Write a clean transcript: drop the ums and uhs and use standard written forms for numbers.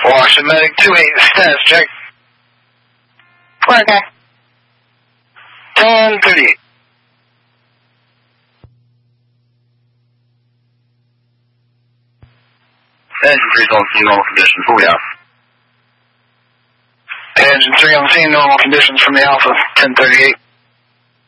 Washington Medic 28, status check. Okay. 1038. Engine 3's on scene, normal conditions. Who we have? Engine 3 on scene, normal conditions from the Alpha, 1038.